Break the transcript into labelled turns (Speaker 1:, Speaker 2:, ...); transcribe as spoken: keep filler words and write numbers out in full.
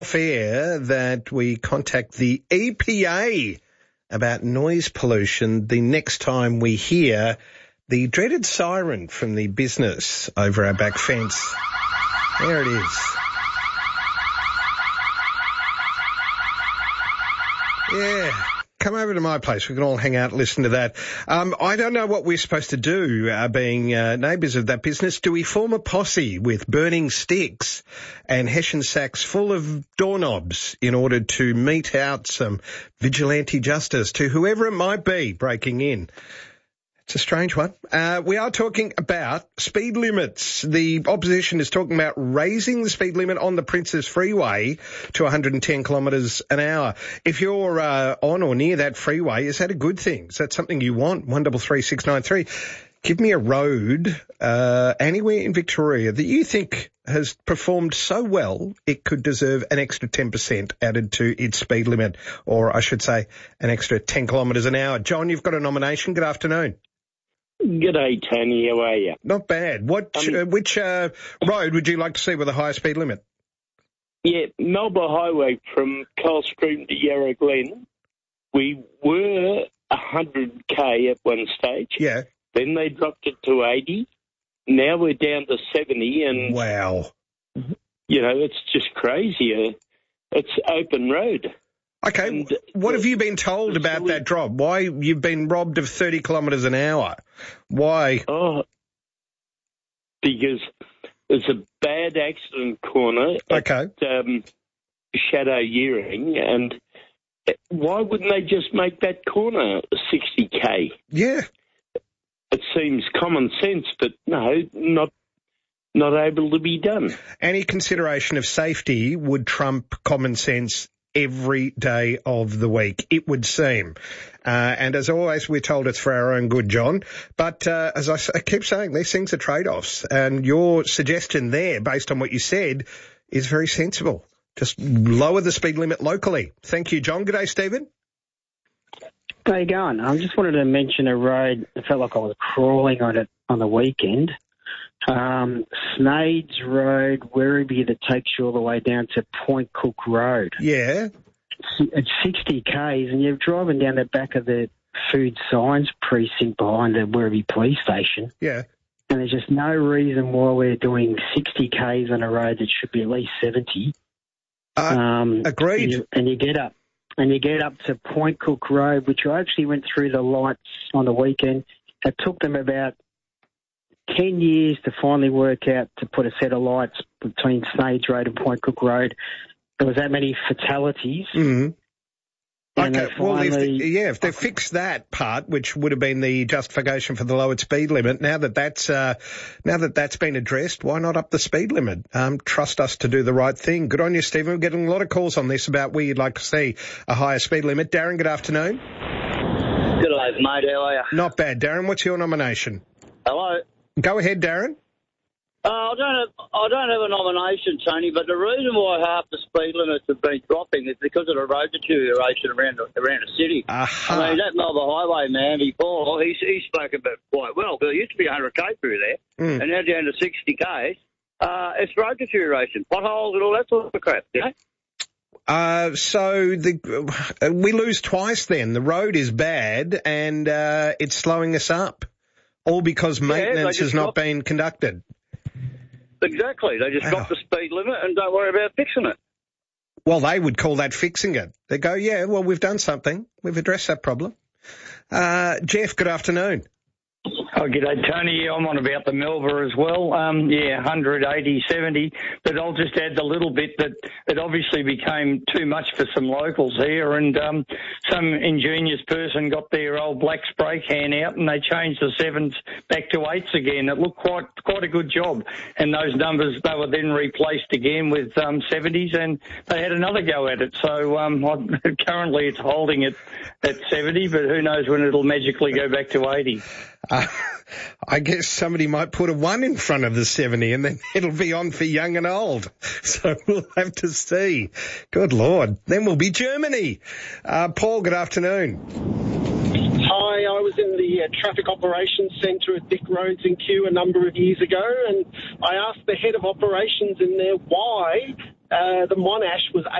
Speaker 1: Fair that we contact the E P A about noise pollution the next time we hear the dreaded siren from the business over our back fence. There it is. Yeah. Come over to my place. We can all hang out and listen to that. Um, I don't know what we're supposed to do, uh, being uh, neighbours of that business. Do we form a posse with burning sticks and hessian sacks full of doorknobs in order to mete out some vigilante justice to whoever it might be breaking in? It's a strange one. Uh, we are talking about speed limits. The opposition is talking about raising the speed limit on the Princes Freeway to one hundred ten kilometres an hour. If you're uh, on or near that freeway, is that a good thing? Is that something you want? one three three six nine three. Give me a road uh, anywhere in Victoria that you think has performed so well it could deserve an extra ten percent added to its speed limit, or I should say an extra ten kilometres an hour. John, you've got a nomination. Good afternoon.
Speaker 2: G'day, Tony. How are you?
Speaker 1: Not bad. What, um, uh, which uh, road would you like to see with a higher speed limit?
Speaker 2: Yeah, Melba Highway from Coldstream to Yarra Glen. We were one hundred k at one stage.
Speaker 1: Yeah.
Speaker 2: Then they dropped it to eighty. Now we're down to seventy. And
Speaker 1: wow.
Speaker 2: You know, it's just crazy. It's open road.
Speaker 1: Okay, and what have you been told about that drop? Why you've been robbed of thirty kilometres an hour? Why?
Speaker 2: Oh, because there's a bad accident corner
Speaker 1: okay.
Speaker 2: at um, Shadow Yearing, and why wouldn't they just make that corner sixty k?
Speaker 1: Yeah.
Speaker 2: It seems common sense, but no, not not able to be done.
Speaker 1: Any consideration of safety would trump common sense every day of the week, it would seem. Uh, and as always, we're told it's for our own good, John. But uh, as I, I keep saying, these things are trade-offs. And your suggestion there, based on what you said, is very sensible. Just lower the speed limit locally. Thank you, John. Good day, Stephen.
Speaker 3: How you going? I just wanted to mention a road. I felt like I was crawling on it on the weekend. Um, Snades Road, Werribee, that takes you all the way down to Point Cook Road.
Speaker 1: Yeah.
Speaker 3: It's sixty kays, and you're driving down the back of the food science precinct behind the Werribee police station.
Speaker 1: Yeah.
Speaker 3: And there's just no reason why we're doing sixty kays on a road that should be at least seventy.
Speaker 1: Uh,
Speaker 3: um,
Speaker 1: agreed.
Speaker 3: And you, and you get up, and you get up to Point Cook Road, which I actually went through the lights on the weekend. It took them about ten years to finally work out to put a set of lights between Snades Road and Point Cook Road. There was that many fatalities.
Speaker 1: Mm-hmm. Okay,
Speaker 3: finally...
Speaker 1: well, if they, yeah, if they fixed that part, which would have been the justification for the lowered speed limit, now that that's uh, now that that's been addressed, why not up the speed limit? Um, trust us to do the right thing. Good on you, Stephen. We're getting a lot of calls on this about where you'd like to see a higher speed limit. Darren, good afternoon.
Speaker 4: Good day, mate. How are you?
Speaker 1: Not bad, Darren. What's your nomination?
Speaker 4: Hello.
Speaker 1: Go ahead, Darren.
Speaker 4: Uh, I don't have I don't have a nomination, Tony, but the reason why half the speed limits have been dropping is because of the road deterioration around around the city.
Speaker 1: Uh-huh.
Speaker 4: I mean, that Melba Highway man before, he he spoke about it quite well. But it used to be one hundred k through there,
Speaker 1: mm.
Speaker 4: and now down to sixty k. Uh, it's road deterioration, potholes and all that sort of crap, you know?
Speaker 1: Uh, so the uh, we lose twice then. The road is bad and uh, it's slowing us up, all because maintenance yeah, has not been conducted.
Speaker 4: Exactly. They just wow. drop the speed limit and don't worry about fixing it.
Speaker 1: Well, they would call that fixing it. They go, yeah, well, we've done something. We've addressed that problem. Uh, Jeff, good afternoon.
Speaker 5: Oh, g'day, Tony. I'm on about the Melba as well. Um, yeah, one hundred, eighty, seventy. But I'll just add the little bit that it obviously became too much for some locals here, and um, some ingenious person got their old black spray can out and they changed the sevens back to eights again. It looked quite quite a good job. And those numbers, they were then replaced again with um, seventies, and they had another go at it. So um, currently it's holding it at seventy, but who knows when it'll magically go back to eighty.
Speaker 1: Uh, I guess somebody might put a one in front of the seventy and then it'll be on for young and old. So we'll have to see. Good Lord. Then we'll be Germany. Uh, Paul, good afternoon.
Speaker 6: Hi, I was in the uh, Traffic Operations Centre at Dick Roads in Kew a number of years ago, and I asked the head of operations in there why uh, the Monash was